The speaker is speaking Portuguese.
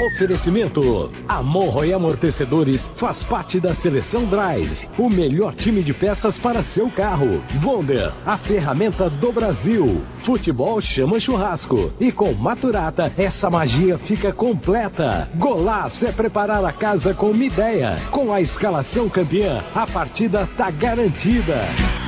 Oferecimento: Amorro e Amortecedores faz parte da Seleção Drive, o melhor time de peças para seu carro. Bonder, a ferramenta do Brasil. Futebol chama churrasco. E com Maturata, essa magia fica completa. Golaço é preparar a casa com uma ideia. Com a escalação campeã, a partida tá garantida.